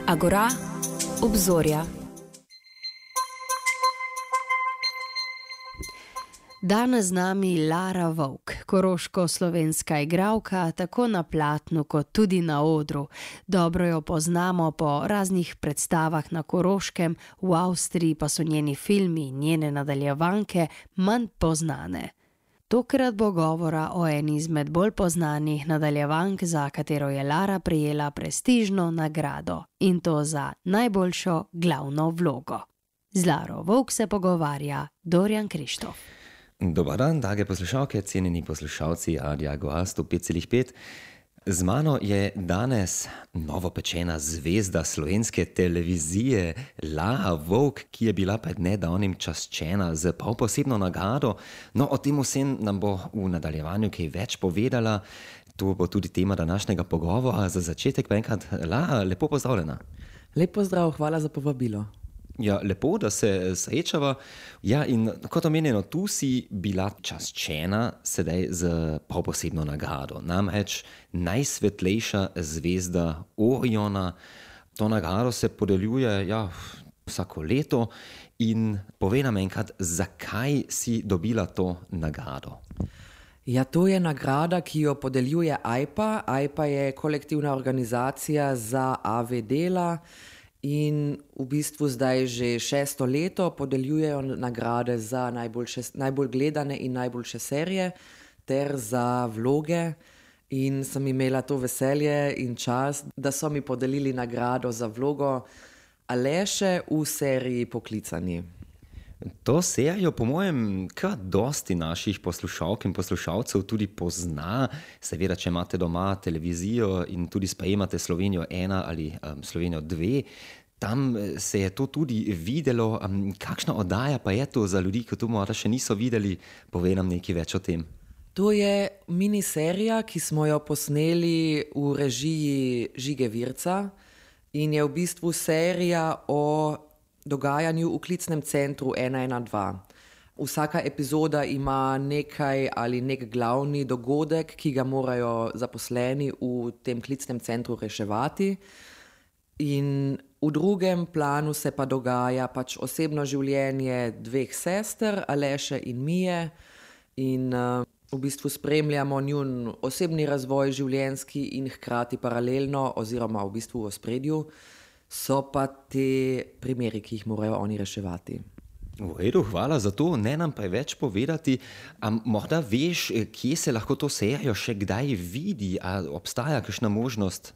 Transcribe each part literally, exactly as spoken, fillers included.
Agora, obzorja. Danes z nami Lara Vovk, koroško-slovenska igralka, tako na platnu kot tudi na odru. Dobro jo poznamo po raznih predstavah na Koroškem, v Avstriji pa so njeni filmi in njene nadaljevanke manj poznane. Tokrat bo govora o eni izmed bolj poznanih nadaljevank, za katero je Lara prejela prestižno nagrado, in to za najboljšo glavno vlogo. Z Laro Vovk se pogovarja Dorjan Krištof. Dobar dan, drage poslušalke, cenjeni poslušalci Radia Agora sto pet celih pet. Z mano je danes novopečena zvezda slovenske televizije Lara Vovk, ki je bila pred nedavnim čaščena z prav posebno nagrado. No, o tem vsem nam bo v nadaljevanju kaj več povedala. To bo tudi tema današnjega pogovora. Za začetek pa enkrat, Lara, lepo pozdravljena. Lep pozdrav, hvala za povabilo. Ja, lepo, da se srečava. Ja, in kot omenjeno, tu si bila čaščena sedaj z prav posebno nagrado. Namreč najsvetlejša zvezda Oriona. To nagrado se podeljuje ja, vsako leto in povej nam enkrat, zakaj si dobila to nagrado. Ja, to je nagrada, ki jo podeljuje A I P A. A I P A je kolektivna organizacija za A V dela. In v bistvu zdaj že šesto leto podeljujejo nagrade za najboljše, najbolj gledane in najboljše serije ter za vloge. In sem imela to veselje in čast, da so mi podelili nagrado za vlogo Aleše v seriji Poklicani. To serijo, po mojem, kar dosti naših poslušalk in poslušalcev tudi pozna. Seveda, če imate doma televizijo in tudi sprejemate Slovenijo ena ali um, Slovenijo dve, tam se je to tudi videlo. Um, kakšna oddaja pa je to za ljudi, ki to morda še niso videli? Povej nam nekaj več o tem. To je miniserija, ki smo jo posneli v režiji Žige Virca in je v bistvu serija o dogajanju v klicnem centru ena ena dva. Vsaka epizoda ima nekaj ali nek glavni dogodek, ki ga morajo zaposleni v tem klicnem centru reševati. In v drugem planu se pa dogaja pač osebno življenje dveh sester, Aleše in Mije. In uh, v bistvu spremljamo njun osebni razvoj življenjski in hkrati paralelno oziroma v bistvu v ospredju so pa te primeri, ki jih morajo oni reševati. V redu, hvala za to. Ne nam pa več povedati. A morda veš, kje se lahko to serijo še kdaj vidi? A obstaja kakšna možnost?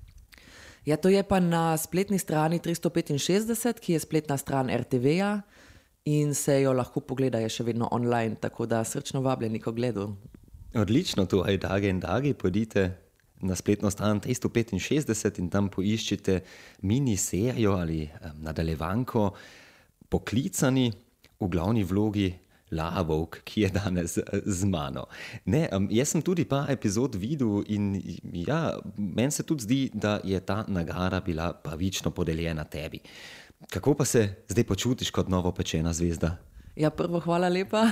Ja, to je pa na spletni strani tristo petinšestdeset, ki je spletna stran R T V-ja in se jo lahko pogleda, je še vedno online, tako da srčno vabljeni k ogledu. Odlično, to aj drage in dragi, pojdite na spletno stran tristo petinšestdeset in tam poiščite miniserijo ali um, nadaljevanko Poklicani, v glavni vlogi Lara Vovk, ki je danes z mano. Ne, um, jaz sem tudi par epizod videl in ja, meni se tudi zdi, da je ta nagrada bila pravično podeljena tebi. Kako pa se zdaj počutiš kot novopečena zvezda? Ja, prvo hvala lepa.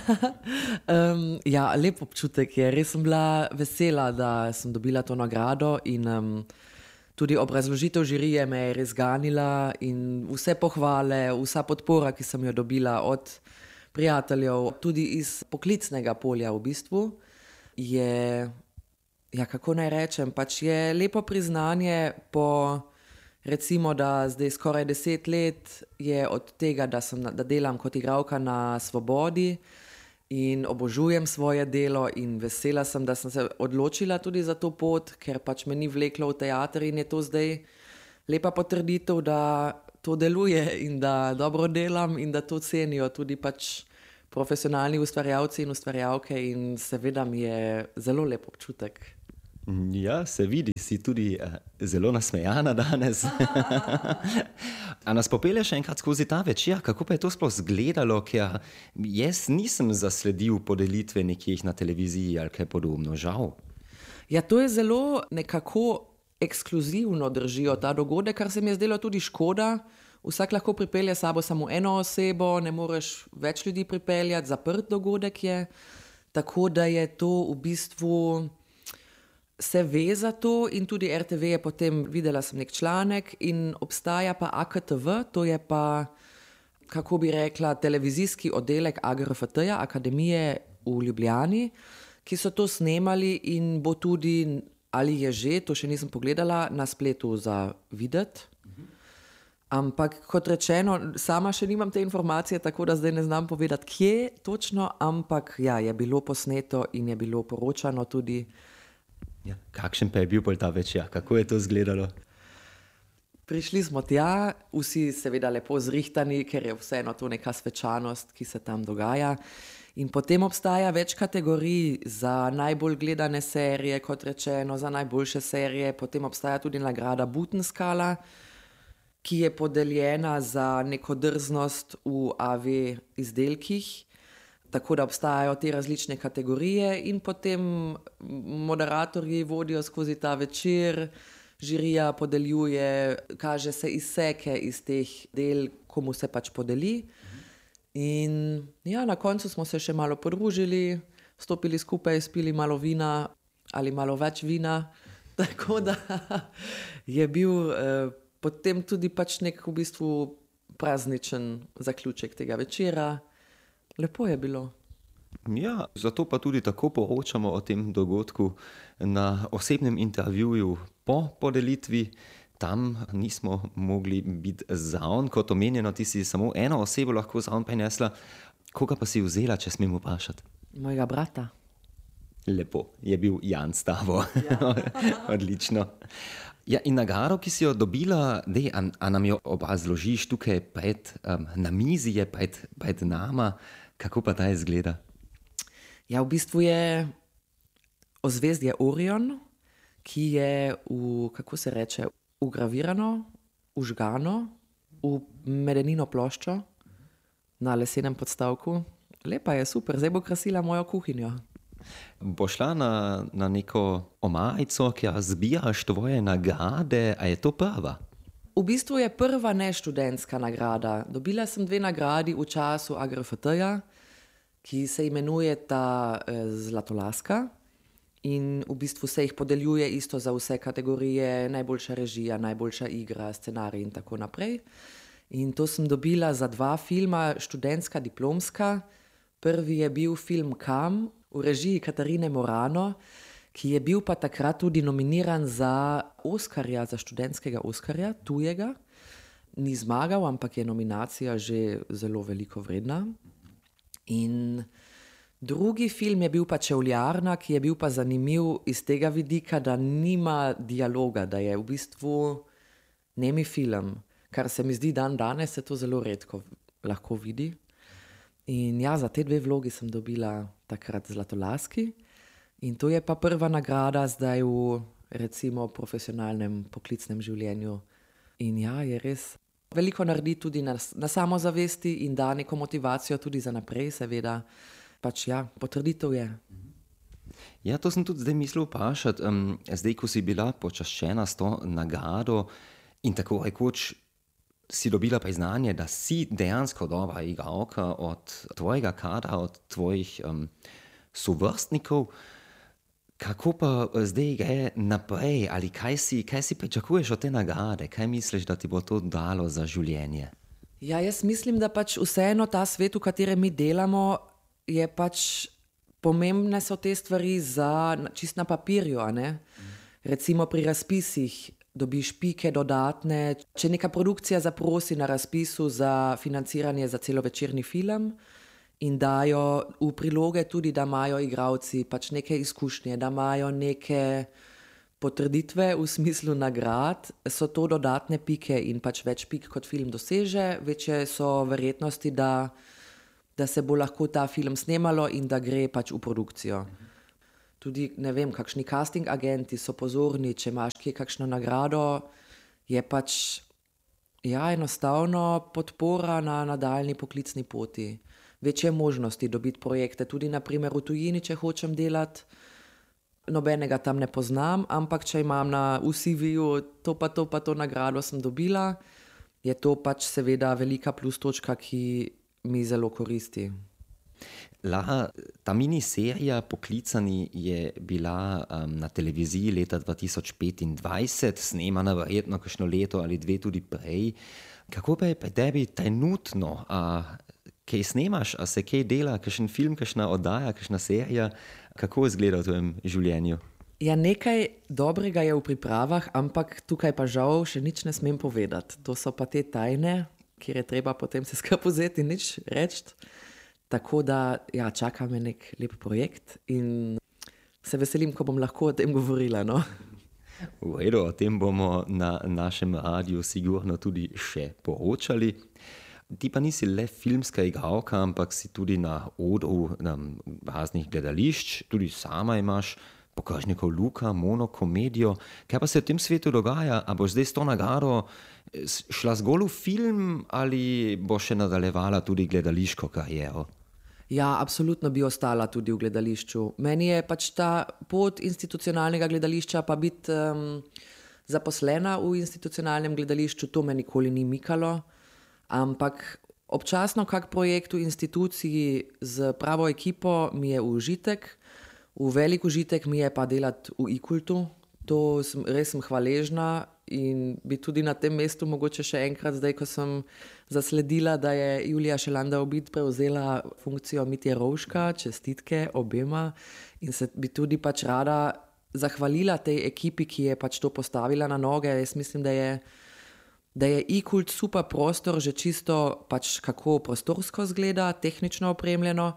um, ja, lep občutek je. Res sem bila vesela, da sem dobila to nagrado in um, tudi obrazložitev žirije me je res ganila in vse pohvale, vsa podpora, ki sem jo dobila od prijateljev, tudi iz poklicnega polja v bistvu, je, ja, kako naj rečem, pač je lepo priznanje po recimo, da zdaj skoraj deset let je od tega, da, sem, da delam kot igralka na Svobodi in obožujem svoje delo in vesela sem, da sem se odločila tudi za to pot, ker pač me ni vleklo v teater in je to zdaj lepa potrditev, da to deluje in da dobro delam in da to cenijo tudi pač profesionalni ustvarjalci in ustvarjalke in seveda mi je zelo lep občutek. Ja, se vidi, si tudi uh, zelo nasmejana danes. A nas popelje še enkrat skozi ta večer, kako pa je to sploh izgledalo, ker jaz nisem zasledil podelitve nekih na televiziji ali kaj podobno, žal. Ja, to je zelo nekako ekskluzivno držijo ta dogodek, kar se mi je zdelo tudi škoda. Vsak lahko pripelje sabo samo eno osebo, ne moreš več ljudi pripeljati, zaprt dogodek je. Tako da je to v bistvu se ve za to in tudi R T V je potem videla sem nek članek in obstaja pa A K T V, to je pa, kako bi rekla, televizijski oddelek A G R F T-ja, Akademije v Ljubljani, ki so to snemali in bo tudi, ali je že, to še nisem pogledala, na spletu za videti. Ampak kot rečeno, sama še nimam te informacije, tako da zdaj ne znam povedati, kje točno, ampak ja, je bilo posneto in je bilo poročano tudi. Ja, kakšen pa je bil bolj ta večer? Kako je to izgledalo? Prišli smo tja, vsi seveda lepo zrihtani, ker je vseeno to neka svečanost, ki se tam dogaja. In potem obstaja več kategorij za najbolj gledane serije, kot rečeno, za najboljše serije. Potem obstaja tudi nagrada Butenskala, ki je podeljena za neko drznost v A V izdelkih. Tako da obstajajo te različne kategorije in potem moderatorji vodijo skozi ta večer, žirija podeljuje, kaže se izseke iz teh del, komu se pač podeli. In ja, na koncu smo se še malo podružili, stopili skupaj, spili malo vina ali malo več vina. Tako da je bil eh, potem tudi pač nek v bistvu prazničen zaključek tega večera. Lepo je bilo. Ja, zato pa tudi tako poročamo o tem dogodku na osebnem intervjuju po podelitvi. Tam nismo mogli biti zraven, kot omenjeno, ti si samo eno osebo lahko zraven prinesla. Koga pa si vzela, če smem vprašati? Mojega brata. Lepo, je bil Jan s tabo. Ja. Odlično. Ja, in nagrado, ki si jo dobila, dej, a, a nam jo obrazložiš tukaj pred, um, na mizi je pred, pred nama, kako pa ta izgleda? Ja, v bistvu je ozvezdje Orion, ki je v, kako se reče, ugravirano, užgano v medenino ploščo na lesenem podstavku. Lepa je, super, zdaj bo krasila mojo kuhinjo. Bo šla na, na neko omarico, kjer zbiraš tvoje nagrade, a je to prva? V bistvu je prva neštudentska nagrada. Dobila sem dve nagradi v času A G R F T-ja, ki se imenujeta eh, Zlatolaska in v bistvu se jih podeljuje isto za vse kategorije, najboljša režija, najboljša igra, scenarij in tako naprej. In to sem dobila za dva filma, študentska, diplomska. Prvi je bil film Kam v režiji Katarine Morano, ki je bil pa takrat tudi nominiran za Oskarja, za študentskega Oskarja, tujega. Ni zmagal, ampak je nominacija že zelo veliko vredna. In drugi film je bil pa Čevljarna, ki je bil pa zanimiv iz tega vidika, da nima dialoga, da je v bistvu nemi film, kar se mi zdi dan danes, se to zelo redko lahko vidi. In ja, za te dve vlogi sem dobila takrat Zlatolaski in to je pa prva nagrada zdaj v recimo profesionalnem poklicnem življenju. In ja, je res veliko naredi tudi na, na samozavesti in da neko motivacijo tudi za naprej, seveda. Pač ja, potrditev je. Ja, to sem tudi zdaj mislil vprašati. Um, zdaj, ko si bila počaščena s to nagrado in tako rekoč si dobila priznanje, da si dejansko dobra igralka od tvojega kadra, od tvojih um, sovrstnikov, kako pa zdaj gre naprej? Ali kaj si, kaj si pričakuješ od te nagrade? Kaj misliš, da ti bo to dalo za življenje? Ja, jaz mislim, da pač vseeno ta svet, v katerem mi delamo, je pač pomembne so te stvari za čist na papirju, a ne? Recimo pri razpisih dobiš pike dodatne. Če neka produkcija zaprosi na razpisu za financiranje za celovečerni film in dajo v priloge tudi, da imajo igralci pač neke izkušnje, da imajo neke potrditve v smislu nagrad, so to dodatne pike in pač več pik kot film doseže, večje so verjetnosti, da, da se bo lahko ta film snemalo in da gre pač v produkcijo. Tudi, ne vem, kakšni casting agenti so pozorni, če imaš kje kakšno nagrado, je pač ja, enostavno podpora na nadaljni poklicni poti. Večje možnosti dobiti projekte, tudi naprimer v tujini, če hočem delati. Nobenega tam ne poznam, ampak če imam na v C V-ju to pa to pa to nagrado sem dobila, je to pač seveda velika plus točka, ki mi zelo koristi. La, ta miniserija Poklicani je bila um, na televiziji leta dva tisoč petindvajset, snemana verjetno kakšno leto ali dve tudi prej. Kako pa je pri tebi trenutno? A kaj snemaš, a se kaj dela, kakšen film, kakšna oddaja, kakšna serija? Kako izgleda v tvojem življenju? Ja, nekaj dobrega je v pripravah, ampak tukaj pa žal še nič ne smem povedati. To so pa te tajne, kjer je treba potem se skupaj vzeti in nič reči. Tako da, ja, čaka me nek lep projekt in se veselim, ko bom lahko o tem govorila, no. V redu, o tem bomo na našem radiju sigurno tudi še poročali. Ti pa nisi le filmska igralka, ampak si tudi na odru na raznih gledališč, tudi sama imaš Pokažnikov Luka, monokomedijo. Kaj pa se v tem svetu dogaja? A boš zdaj s to nagrado šla zgolj v film ali boš še nadaljevala tudi gledališko kariero? Ja, absolutno bi ostala tudi v gledališču. Meni je pač ta pot institucionalnega gledališča pa biti um, zaposlena v institucionalnem gledališču, to me nikoli ni mikalo, ampak občasno kak projekt v instituciji z pravo ekipo mi je užitek, v velik užitek mi je pa delati v I-kultu, to sem, res sem hvaležna in bi tudi na tem mestu mogoče še enkrat, zdaj ko sem zasledila, da je Julija Šelandau-Bid prevzela funkcijo Mitje Rovška, čestitke obema in se bi tudi pač rada zahvalila tej ekipi, ki je pač to postavila na noge. Jaz mislim, da je, da je I-kult super prostor, že čisto pač kako prostorsko zgleda, tehnično opremljeno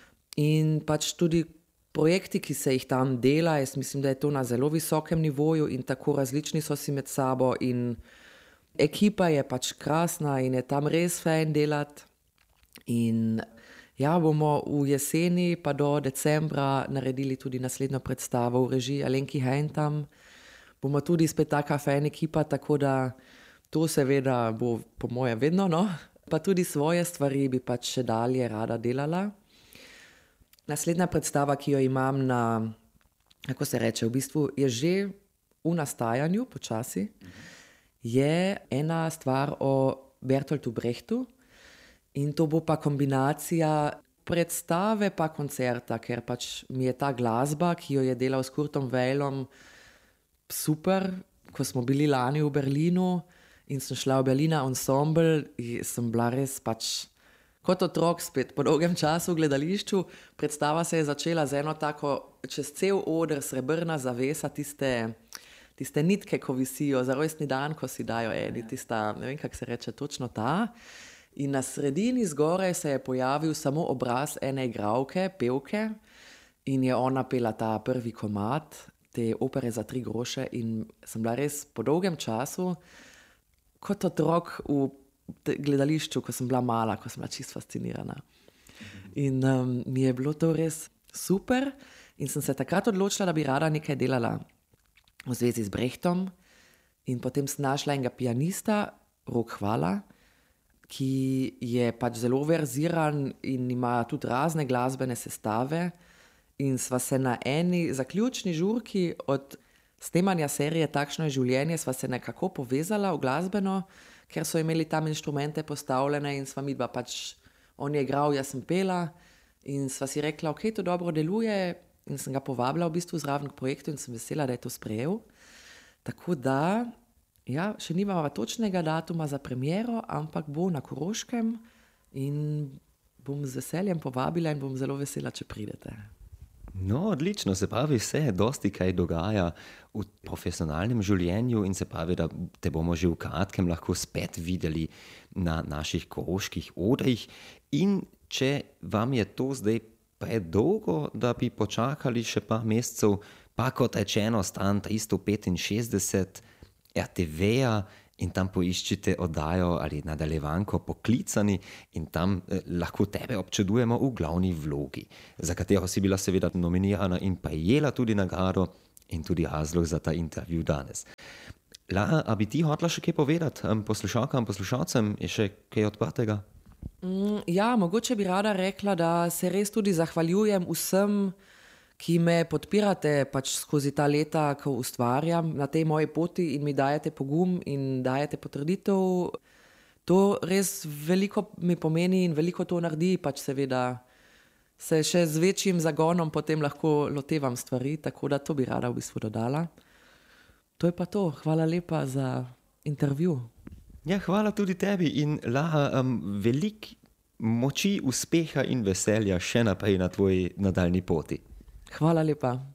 in pač tudi projekti, ki se jih tam dela, jaz mislim, da je to na zelo visokem nivoju in tako različni so si med sabo in ekipa je pač krasna in je tam res fajn delati. In ja, bomo v jeseni pa do decembra naredili tudi naslednjo predstavo v režiji Alenki Heintam. Bomo tudi spet taka fajn ekipa, tako da to seveda bo po moje vedno, no. Pa tudi svoje stvari bi pač še dalje rada delala. Naslednja predstava, ki jo imam na, kako se reče, v bistvu je že v nastajanju, počasi, je ena stvar o Bertoltu Brechtu in to bo pa kombinacija predstave pa koncerta, ker pač mi je ta glasba, ki jo je delal s Kurtom Weilom, super, ko smo bili lani v Berlinu in sem šla v Berlina ensemble in sem bila res pač kot otrok spet po dolgem času v gledališču. Predstava se je začela z eno tako čez cel oder srebrna zavesa, tiste, tiste nitke, ko visijo za rojstni dan, ko si dajo eni, tista, ne vem, kako se reče, točno ta. In na sredini zgoraj se je pojavil samo obraz ene igralke, pevke in je ona pela ta prvi komad te opere za tri groše in sem bila res po dolgem času kot otrok v gledališču, ko sem bila mala, ko sem bila čisto fascinirana. In um, mi je bilo to res super in sem se takrat odločila, da bi rada nekaj delala v zvezi z Brechtom in potem sem našla enega pianista, Rok Hvala, ki je pač zelo verziran in ima tudi razne glasbene sestave in sva se na eni zaključni žurki od snemanja serije Takšno je življenje sva se nekako povezala v glasbeno, ker so imeli tam inštrumente postavljene in sva midva pač, on je igral, jaz sem pela in sva si rekla, ok, to dobro deluje in sem ga povabila v bistvu zraven k projektu in sem vesela, da je to sprejel. Tako da, ja, še nimava točnega datuma za premiero, ampak bo na Koroškem in bom z veseljem povabila in bom zelo vesela, če pridete. No, odlično, se pravi, vse je dosti kaj dogaja v profesionalnem življenju in se pravi, da te bomo že v kratkem lahko spet videli na naših koroških odrih. In če vam je to zdaj predolgo, da bi počakali še par mesecev, pa kot rečeno stan tristo petinšestdeset er te veja in tam poiščite oddajo ali nadaljevanko Poklicani in tam eh, lahko tebe občudujemo v glavni vlogi, za katero si bila seveda nominirana in prejela tudi nagrado in tudi razlog za ta intervju danes. Lara, a bi ti hotela še kaj povedati poslušalkam, poslušalcem, je še kaj odprtega? Mm, ja, mogoče bi rada rekla, da se res tudi zahvaljujem vsem, ki me podpirate pač skozi ta leta, ko ustvarjam na tej moji poti in mi dajete pogum in dajete potrditev. To res veliko mi pomeni in veliko to naredi, pač seveda se še z večjim zagonom potem lahko lotevam stvari, tako da to bi rada v bistvu dodala. To je pa to. Hvala lepa za intervju. Ja, hvala tudi tebi in Lara, um, veliko moči, uspeha in veselja še naprej na tvoji nadaljni poti. Hvala lepa.